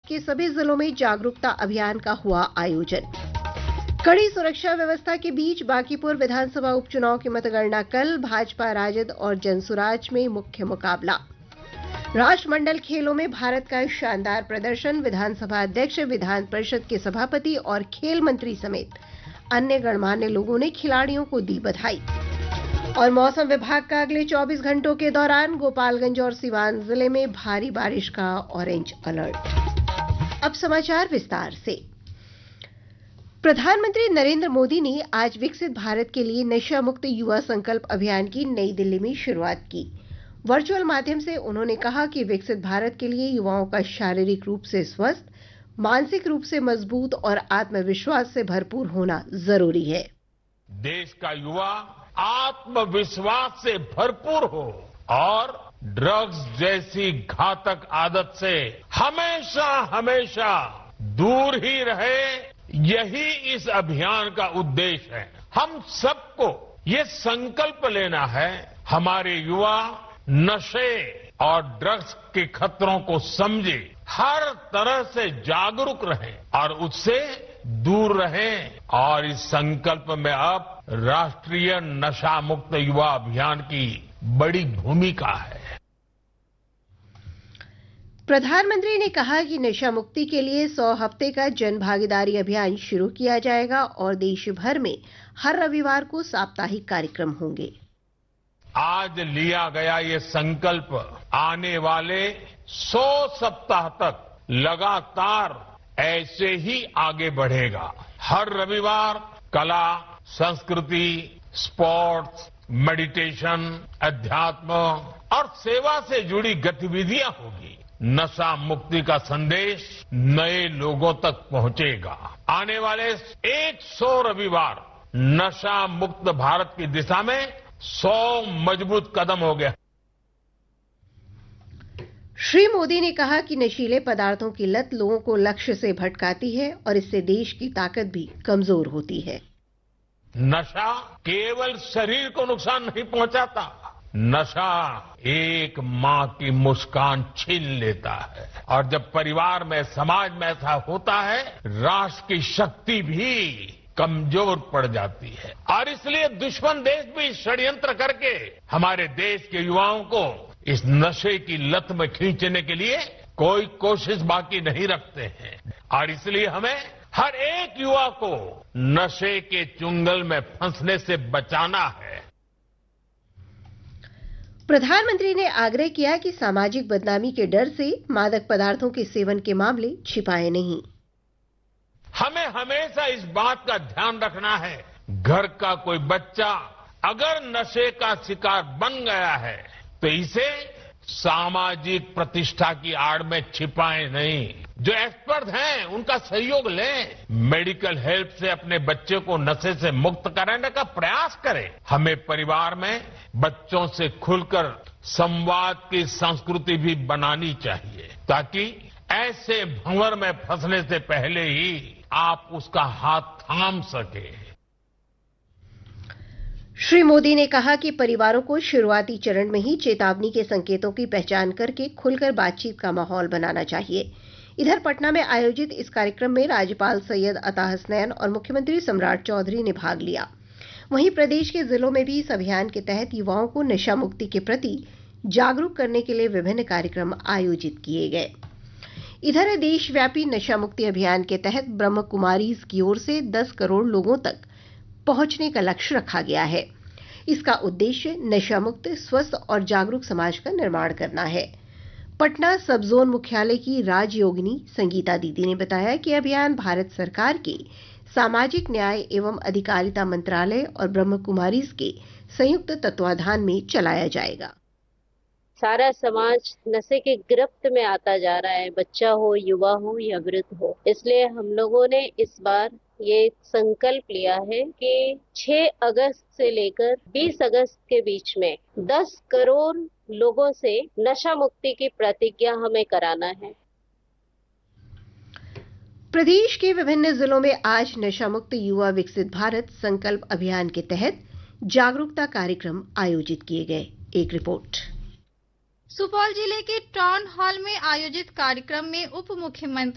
के सभी जिलों में जागरूकता अभियान का हुआ आयोजन। कड़ी सुरक्षा व्यवस्था के बीच बांकीपुर विधानसभा उपचुनाव की मतगणना कल, भाजपा राजद और जनसुराज में मुख्य मुकाबला। राष्ट्रमंडल खेलों में भारत का शानदार प्रदर्शन, विधानसभा अध्यक्ष, विधान परिषद के सभापति और खेल मंत्री समेत अन्य गणमान्य लोगों ने खिलाड़ियों को दी बधाई। और मौसम विभाग का अगले 24 घंटों के दौरान गोपालगंज और सीवान जिले में भारी बारिश का ऑरेंज अलर्ट। अब समाचार विस्तार से। प्रधानमंत्री नरेंद्र मोदी ने आज विकसित भारत के लिए नशा मुक्त युवा संकल्प अभियान की नई दिल्ली में शुरुआत की। वर्चुअल माध्यम से उन्होंने कहा कि विकसित भारत के लिए युवाओं का शारीरिक रूप से स्वस्थ, मानसिक रूप से मजबूत और आत्मविश्वास से भरपूर होना जरूरी है। देश का युवा आत्मविश्वास से भरपूर हो और ड्रग्स जैसी घातक आदत से हमेशा हमेशा दूर ही रहे, यही इस अभियान का उद्देश्य है। हम सबको ये संकल्प लेना है, हमारे युवा नशे और ड्रग्स के खतरों को समझे, हर तरह से जागरूक रहें और उससे दूर रहें। और इस संकल्प में अब राष्ट्रीय नशा मुक्त युवा अभियान की बड़ी भूमिका है। प्रधानमंत्री ने कहा कि नशा मुक्ति के लिए 100 हफ्ते का जन भागीदारी अभियान शुरू किया जाएगा और देश भर में हर रविवार को साप्ताहिक कार्यक्रम होंगे। आज लिया गया ये संकल्प आने वाले 100 सप्ताह तक लगातार ऐसे ही आगे बढ़ेगा। हर रविवार कला, संस्कृति, स्पोर्ट्स, मेडिटेशन, अध्यात्म और सेवा से जुड़ी गतिविधियां होगी। नशा मुक्ति का संदेश नए लोगों तक पहुंचेगा। आने वाले 100 रविवार नशा मुक्त भारत की दिशा में 100 मजबूत कदम हो गया। श्री मोदी ने कहा कि नशीले पदार्थों की लत लोगों को लक्ष्य से भटकाती है और इससे देश की ताकत भी कमजोर होती है। नशा केवल शरीर को नुकसान नहीं पहुंचाता, नशा एक मां की मुस्कान छीन लेता है और जब परिवार में, समाज में ऐसा होता है, राष्ट्र की शक्ति भी कमजोर पड़ जाती है। और इसलिए दुश्मन देश भी षड्यंत्र करके हमारे देश के युवाओं को इस नशे की लत में खींचने के लिए कोई कोशिश बाकी नहीं रखते हैं। और इसलिए हमें हर एक युवा को नशे के चुंगल में फंसने से बचाना है। प्रधानमंत्री ने आग्रह किया कि सामाजिक बदनामी के डर से मादक पदार्थों के सेवन के मामले छिपाए नहीं। हमें हमेशा इस बात का ध्यान रखना है, घर का कोई बच्चा अगर नशे का शिकार बन गया है तो इसे सामाजिक प्रतिष्ठा की आड़ में छिपाएं नहीं। जो एक्सपर्ट हैं उनका सहयोग लें, मेडिकल हेल्प से अपने बच्चे को नशे से मुक्त कराने का प्रयास करें। हमें परिवार में बच्चों से खुलकर संवाद की संस्कृति भी बनानी चाहिए ताकि ऐसे भंवर में फंसने से पहले ही आप उसका हाथ थाम सके। श्री मोदी ने कहा कि परिवारों को शुरुआती चरण में ही चेतावनी के संकेतों की पहचान करके खुलकर बातचीत का माहौल बनाना चाहिए। इधर पटना में आयोजित इस कार्यक्रम में राज्यपाल सैयद अता हसनैन और मुख्यमंत्री सम्राट चौधरी ने भाग लिया। वहीं प्रदेश के जिलों में भी इस अभियान के तहत युवाओं को नशा मुक्ति के प्रति जागरूक करने के लिए विभिन्न कार्यक्रम आयोजित किए गए। इधर देशव्यापी नशा मुक्ति अभियान के तहत ब्रह्म कुमारीज की ओर से 10 करोड़ लोगों तक पहुंचने का लक्ष्य रखा गया है। इसका उद्देश्य नशा मुक्त, स्वस्थ और जागरूक समाज का निर्माण करना है। पटना सब जोन मुख्यालय की राजयोगिनी संगीता दीदी ने बताया कि अभियान भारत सरकार के सामाजिक न्याय एवं अधिकारिता मंत्रालय और ब्रह्म कुमारीज के संयुक्त तत्वाधान में चलाया जाएगा। सारा समाज नशे के गिरफ्त में आता जा रहा है, बच्चा हो, युवा हो या वृद्ध हो। इसलिए हम लोगों ने इस बार ये संकल्प लिया है कि 6 अगस्त से लेकर 20 अगस्त के बीच में 10 करोड़ लोगों से नशा मुक्ति की प्रतिज्ञा हमें कराना है। प्रदेश के विभिन्न जिलों में आज नशा मुक्त युवा विकसित भारत संकल्प अभियान के तहत जागरूकता कार्यक्रम आयोजित किए गए। एक रिपोर्ट। सुपौल जिले के टाउन हॉल में आयोजित कार्यक्रम में उप मुख्यमंत्री